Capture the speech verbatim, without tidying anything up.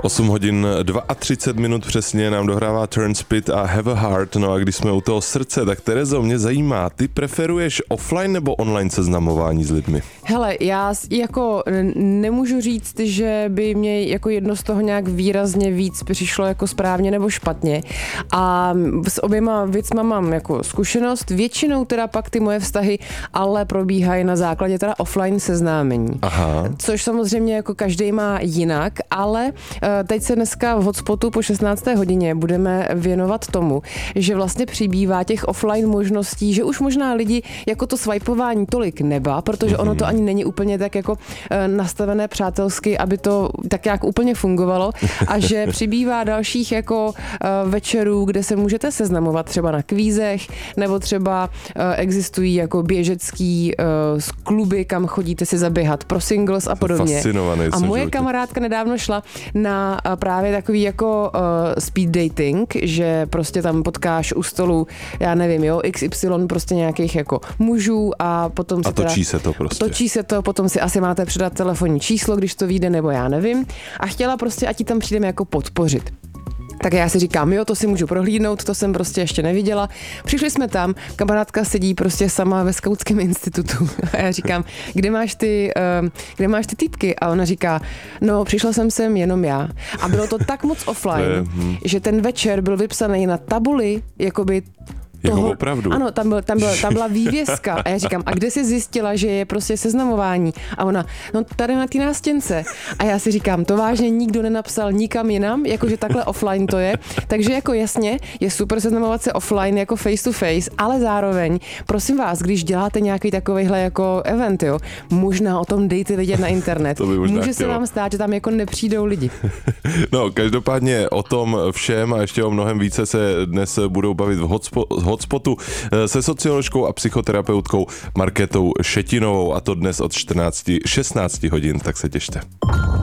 osm hodin třicet dva minut přesně nám dohrává Turnspit a Have a Heart. No a když jsme u toho srdce, tak Terezo, mě zajímá, ty preferuješ offline nebo online seznamování s lidmi? Hele, já jako nemůžu říct, že by mě jako jedno z toho nějak výrazně víc přišlo jako správně nebo špatně. A s oběma věcma mám jako zkušenost. Většinou teda pak ty moje vztahy ale probíhají na základě teda offline seznámení. Aha. Což samozřejmě jako každý má jinak, ale teď se dneska v Hotspotu po šestnácté hodině budeme věnovat tomu, že vlastně přibývá těch offline možností, že už možná lidi jako to swipeování tolik nebá, protože ono to ani není úplně tak jako nastavené přátelsky, aby to tak jak úplně fungovalo a že přibývá dalších jako večerů, kde se můžete seznamovat třeba na kvízech, nebo třeba existují jako běžecký kluby, kam chodíte si zaběhat pro singles a podobně. Fascinovaný A moje kamarádka nedávno šla na právě takový jako uh, speed dating, že prostě tam potkáš u stolu, já nevím, jo, iks ypsilon prostě nějakých jako mužů a potom se A točí teda, se to prostě. Točí se to, potom si asi máte předat telefonní číslo, když to vyjde, nebo já nevím. A chtěla prostě, ať ti tam přijdeme jako podpořit. Tak já si říkám, jo, to si můžu prohlídnout, to jsem prostě ještě neviděla. Přišli jsme tam, kamarádka sedí prostě sama ve skautském institutu a já říkám, kde máš ty, uh, kde máš ty týpky? A ona říká, no, přišla jsem sem jenom já. A bylo to tak moc offline, že ten večer byl vypsaný na tabuli, jakoby Jako toho, opravdu? Ano, tam, byl, tam, byl, tam byla vývězka a já říkám, a kde jsi zjistila, že je prostě seznamování? A ona, no tady na té nástěnce. A já si říkám, to vážně nikdo nenapsal nikam jinam, jakože takhle offline to je. Takže jako jasně, je super seznamovat se offline jako face to face, ale zároveň, prosím vás, když děláte nějaký takovejhle jako event, jo, možná o tom dejte vidět na internet. Může chtělo. se vám stát, že tam jako nepřijdou lidi. No, každopádně o tom všem a ještě o mnohem více se dnes budou bavit v Hotspotu Hotspotu se socioložkou a psychoterapeutkou Markétou Šetinovou, a to dnes od čtrnáct šestnáct hodin, tak se těšte.